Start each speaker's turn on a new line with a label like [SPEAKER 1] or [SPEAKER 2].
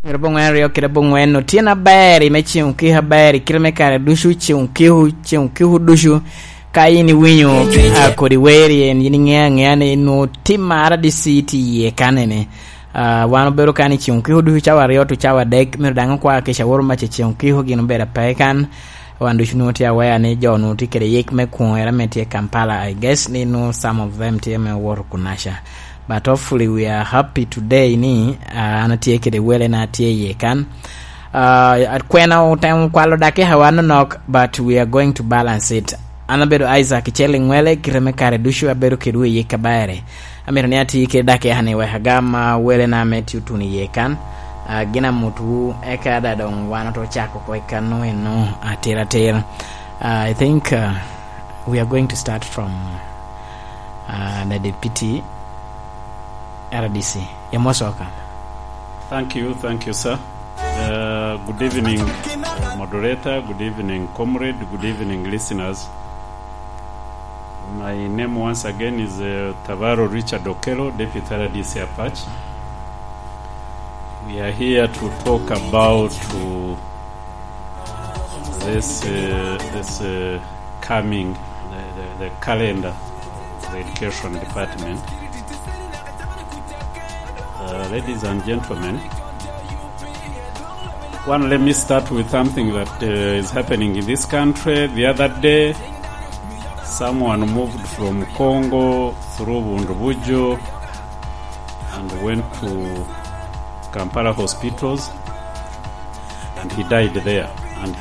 [SPEAKER 1] Rabongwen rio kirabongwen no tiena beri mechi unki habari kirme kare dushu chi unkihu dushu kaini winyo akori weri yini ngene no timara di city ye kanene wano bero kani chi unkihu dushu chawa rio to chawa dek mirdanga kwa kesha worma chi unkihu gino bera pekan wandu shunuti awaya ne jonu tikere yek me kuera metie Kampala. I guess ni no some of them tie me wor kunasha, but hopefully we are happy today ni anatie kede wele na tie yekan kwena time kwalo dake hawano nok, but we are going to balance it. Anabedo Isaac chele ngwele kireme kare dushu abedo kedwe yekabare amero ne ati ke dake hane we hagama wele na metu tuni yekan gina mutu ekada don wana to chako ko ikano eno atera. I think we are going to start from the deputy RDC. You're most welcome.
[SPEAKER 2] Thank you, sir. Good evening, moderator. Good evening, comrade. Good evening, listeners. My name once again is Tavaro Richard Okelo, Deputy RDC Apache. We are here to talk about this coming the calendar of the Education Department. Ladies and gentlemen, let me start with something that is happening in this country. The other day, someone moved from Congo through Bundubujo and went to Kampala hospitals, and he died there.